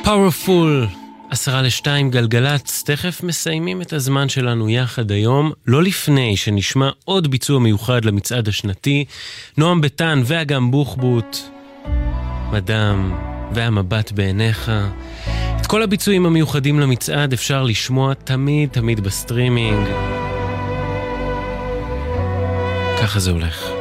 Powerful, 1:50 גלגלצ, תכף מסיימים את הזמן שלנו יחד היום, לא לפני שנשמע עוד ביצוע מיוחד למצעד השנתי, נועם ביטן ואגם בוחבוט, מדם והמבט בעיניך. את כל הביצועים המיוחדים למצעד אפשר לשמוע תמיד בסטרימינג. ככה זה הולך.